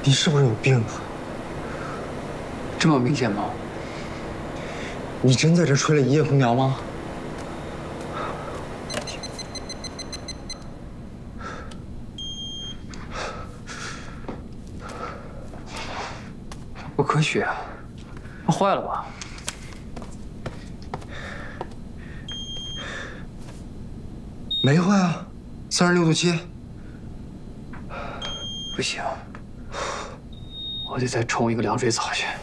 你是不是有病啊？ 这么明显吗？ 你真在这吹了一夜空调吗？ 不科学啊！坏了吧？ 没坏啊，36度7。 不行，我得再冲一个凉水澡去。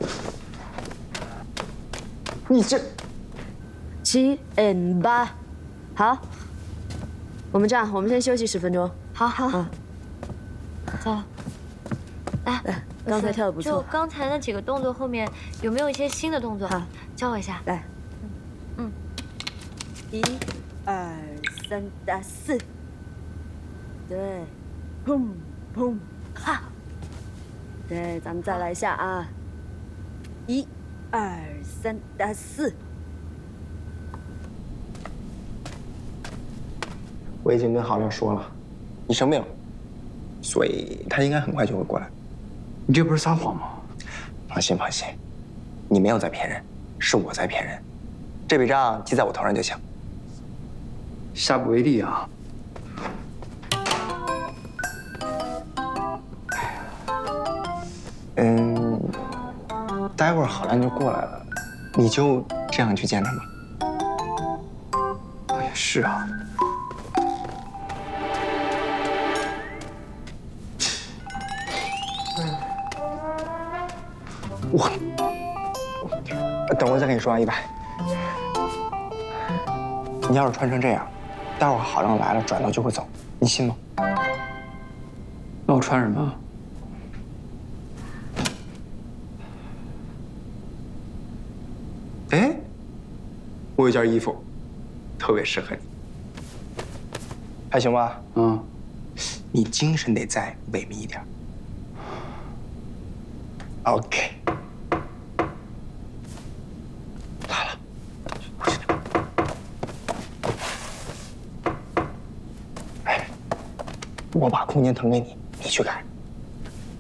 你这 7&8，好，我们这样，我们先休息10分钟。 好好，走。哎， 刚才跳的不错。 就刚才那几个动作后面有没有一些新的动作？ 好， 教我一下。 来，1、2、3打4，对，砰砰哈，对，咱们再来一下啊，1、2、3打4。 我已经跟郝亮说了，你生病了，所以他应该很快就会过来。 你这不是撒谎吗？ 放心放心，你没有在骗人，是我在骗人。这笔账记在我头上就行。 下不为例啊！ 待会儿郝亮就过来了，你就这样去见他吧。 也是啊。 等会儿再跟你说啊，100。你要是穿成这样，待会儿郝亮来了，转头就会走，你信吗？ 那我穿什么？ 哎，我有件衣服，特别适合你，还行吧？ 嗯， 你精神得再萎靡一点。OK。我把空间腾给你，你去改。